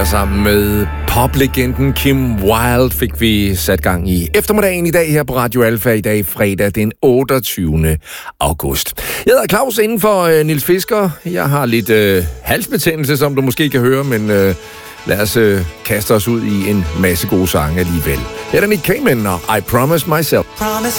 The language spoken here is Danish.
og sammen med poplegenden Kim Wilde fik vi sat gang i eftermiddagen i dag her på Radio Alfa. I dag fredag den 28. august. Jeg hedder Claus inden for Niels Fisker. Jeg har lidt halsbetændelse, som du måske kan høre, men lad os kaste os ud i en masse gode sange alligevel. Her er Nick Cayman og I Promise Myself. Promise